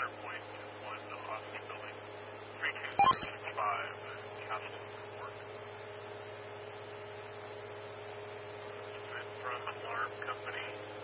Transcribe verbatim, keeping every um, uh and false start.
Centerpoint one Austin Building, three two six five Castle Fork. From Alarm Company.